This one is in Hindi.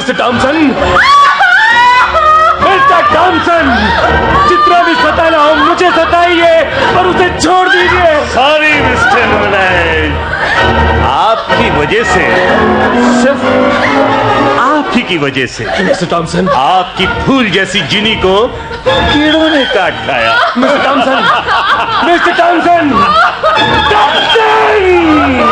मिस्टर टॉमसन, मिस्टर टॉमसन, जितना भी सताना हो मुझे सताइए और उसे छोड़ दीजिए। सॉरी मिस्टर नॉलेज, आपकी वजह से, सिर्फ आप ही की वजह से मिस्टर टॉमसन, आपकी फूल जैसी जिनी को कीड़ों ने काट खाया। Mister Thomson, mister Thomson, Thomson!